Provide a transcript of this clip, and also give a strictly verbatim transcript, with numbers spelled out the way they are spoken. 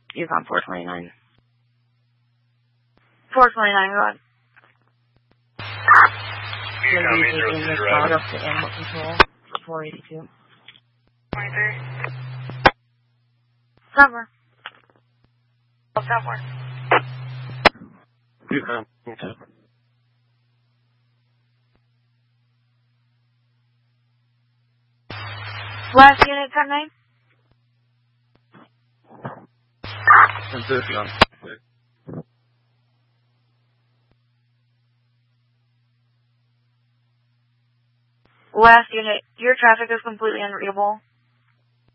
Yukon four twenty-nine. four twenty-nine, go ahead. You're taking this dog up to animal control for four eighty-two. twenty-three. Somewhere. Somewhere. Yukon. Last unit, ten nine. And this one. Last unit, your traffic is completely unreadable.